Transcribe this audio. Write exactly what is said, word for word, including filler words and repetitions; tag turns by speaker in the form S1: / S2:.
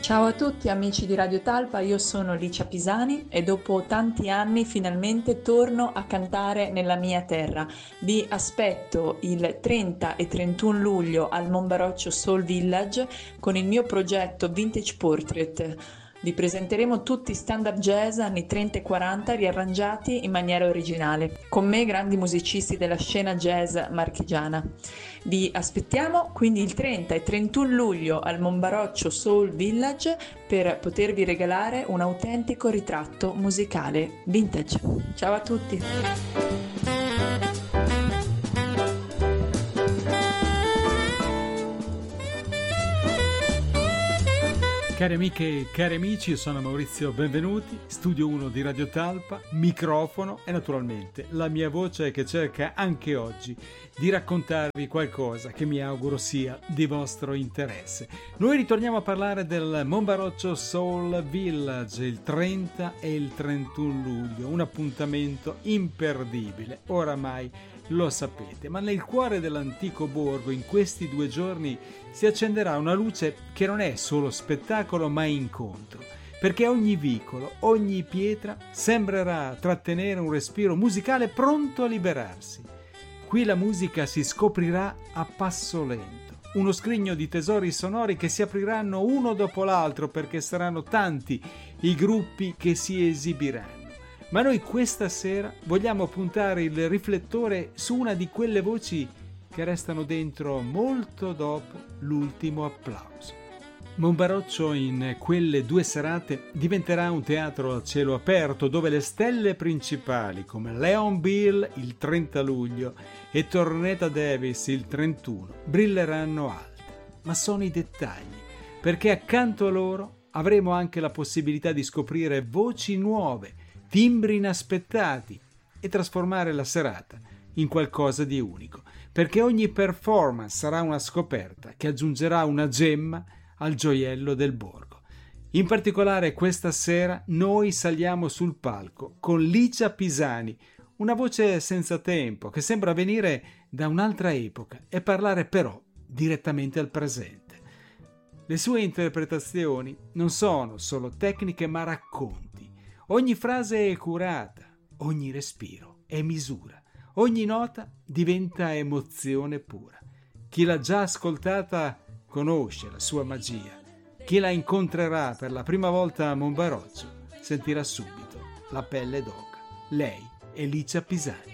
S1: Ciao a tutti amici di Radio Talpa, io sono Licia Pisani e dopo tanti anni finalmente torno a cantare nella mia terra. Vi aspetto il trenta e trentuno luglio al Monbaroccio Soul Village con il mio progetto Vintage Portrait. Vi presenteremo tutti standard jazz anni trenta e quaranta riarrangiati in maniera originale. Con me grandi musicisti della scena jazz marchigiana. Vi aspettiamo quindi il trenta e trentuno luglio al Monbaroccio Soul Village per potervi regalare un autentico ritratto musicale vintage. Ciao a tutti!
S2: Cari amiche e cari amici, io sono Maurizio Benvenuti, Studio uno di Radio Talpa, microfono e naturalmente la mia voce che cerca anche oggi di raccontarvi qualcosa che mi auguro sia di vostro interesse. Noi ritorniamo a parlare del Monbaroccio Soul Village il trenta e il trentuno luglio, un appuntamento imperdibile, oramai lo sapete, ma nel cuore dell'antico borgo in questi due giorni si accenderà una luce che non è solo spettacolo ma incontro, perché ogni vicolo, ogni pietra sembrerà trattenere un respiro musicale pronto a liberarsi. Qui la musica si scoprirà a passo lento, uno scrigno di tesori sonori che si apriranno uno dopo l'altro perché saranno tanti i gruppi che si esibiranno. Ma noi questa sera vogliamo puntare il riflettore su una di quelle voci che restano dentro molto dopo l'ultimo applauso. Monbaroccio in quelle due serate diventerà un teatro a cielo aperto dove le stelle principali come Leon Bill il trenta luglio e Tornetta Davis il trentuno brilleranno alte. Ma sono i dettagli, perché accanto a loro avremo anche la possibilità di scoprire voci nuove, timbri inaspettati e trasformare la serata in qualcosa di unico, perché ogni performance sarà una scoperta che aggiungerà una gemma al gioiello del borgo. In particolare questa sera noi saliamo sul palco con Licia Pisani, una voce senza tempo che sembra venire da un'altra epoca e parlare però direttamente al presente. Le sue interpretazioni non sono solo tecniche ma racconti. Ogni frase è curata, ogni respiro è misura, ogni nota diventa emozione pura. Chi l'ha già ascoltata conosce la sua magia. Chi la incontrerà per la prima volta a Monbaroccio sentirà subito la pelle d'oca. Lei è Licia Pisani.